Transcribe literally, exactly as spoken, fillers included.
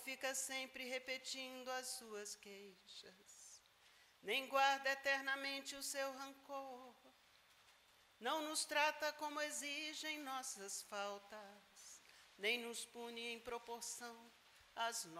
fica sempre repetindo as suas queixas, nem guarda eternamente o seu rancor. Não nos trata como exigem nossas faltas, nem nos pune em proporção às